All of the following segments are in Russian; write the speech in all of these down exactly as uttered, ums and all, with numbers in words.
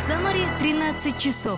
Самаре тринадцать часов.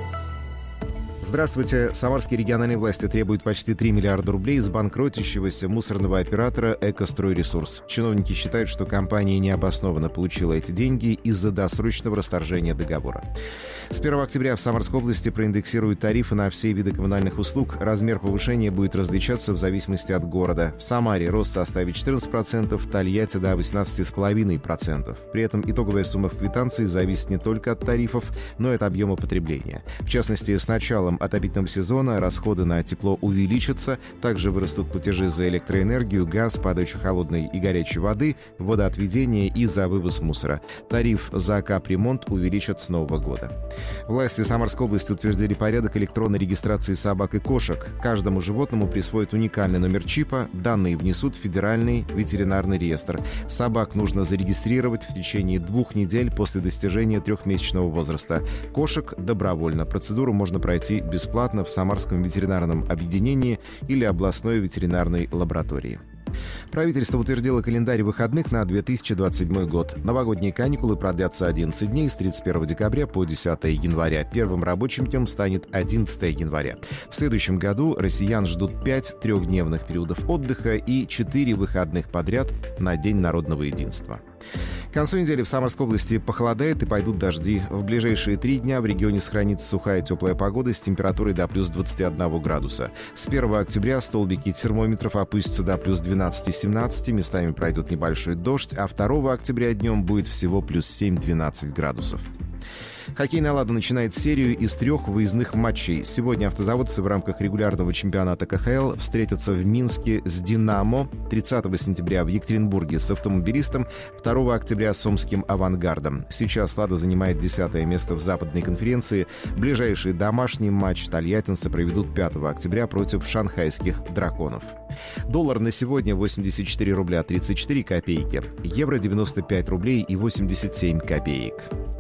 Здравствуйте. Самарские региональные власти требуют почти три миллиарда рублей из банкротящегося мусорного оператора «Экостройресурс». Чиновники считают, что компания необоснованно получила эти деньги из-за досрочного расторжения договора. С первого октября в Самарской области проиндексируют тарифы на все виды коммунальных услуг. Размер повышения будет различаться в зависимости от города. В Самаре рост составит четырнадцать процентов, в Тольятти до восемнадцать целых пять десятых процента. При этом итоговая сумма в квитанции зависит не только от тарифов, но и от объема потребления. В частности, с началом отопительного сезона расходы на тепло увеличатся, также вырастут платежи за электроэнергию, газ, подачу холодной и горячей воды, водоотведение и за вывоз мусора. Тариф за капремонт увеличат с нового года. Власти Самарской области утвердили порядок электронной регистрации собак и кошек. Каждому животному присвоят уникальный номер чипа, данные внесут в Федеральный ветеринарный реестр. Собак нужно зарегистрировать в течение двух недель после достижения трехмесячного возраста. Кошек добровольно. Процедуру можно пройти бесплатно в Самарском ветеринарном объединении или областной ветеринарной лаборатории. Правительство утвердило календарь выходных на две тысячи двадцать седьмой год. Новогодние каникулы продлятся одиннадцать дней с тридцать первого декабря по десятого января. Первым рабочим днем станет одиннадцатого января. В следующем году россиян ждут пять трехдневных периодов отдыха и четыре выходных подряд на День народного единства. К концу недели в Самарской области похолодает и пойдут дожди. В ближайшие три дня в регионе сохранится сухая теплая погода с температурой до плюс двадцати одного градуса. С первого октября столбики термометров опустятся до плюс двенадцати-семнадцати, местами пройдет небольшой дождь, а второго октября днем будет всего плюс семь-двенадцать градусов. Хоккейная «Лада» начинает серию из трех выездных матчей. Сегодня автозаводцы в рамках регулярного чемпионата ка ха эл встретятся в Минске с «Динамо», тридцатого сентября в Екатеринбурге с «Автомобилистом», второго октября с «Омским авангардом». Сейчас «Лада» занимает десятое место в западной конференции. Ближайший домашний матч тольяттинцы проведут пятого октября против шанхайских «Драконов». Доллар на сегодня восемьдесят четыре рубля тридцать четыре копейки, евро девяносто пять рублей и восемьдесят семь копеек.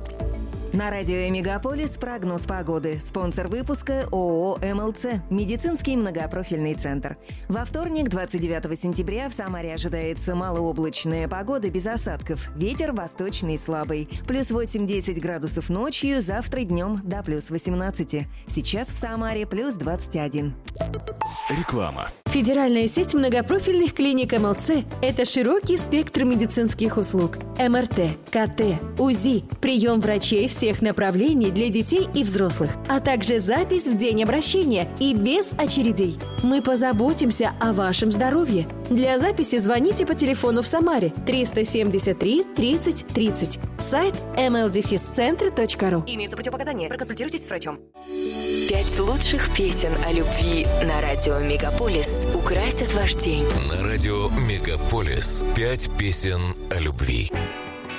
На радио «Мегаполис» прогноз погоды. Спонсор выпуска ООО «эм эл цэ» медицинский многопрофильный центр. Во вторник, двадцать девятого сентября, в Самаре ожидается малооблачная погода без осадков. Ветер восточный слабый. Плюс восемь-десять градусов ночью, завтра днем до плюс восемнадцати. Сейчас в Самаре плюс двадцать один. Реклама. Федеральная сеть многопрофильных клиник эм эл цэ – это широкий спектр медицинских услуг. эм эр тэ, ка тэ, УЗИ, прием врачей всех направлений для детей и взрослых, а также запись в день обращения и без очередей. Мы позаботимся о вашем здоровье. Для записи звоните по телефону в Самаре триста семьдесят три тридцать тридцать. Сайт эм эл дефис центр точка ру. Имеются противопоказания. Проконсультируйтесь с врачом. Пять лучших песен о любви на радио «Мегаполис» украсят ваш день. На радио «Мегаполис» пять песен о любви.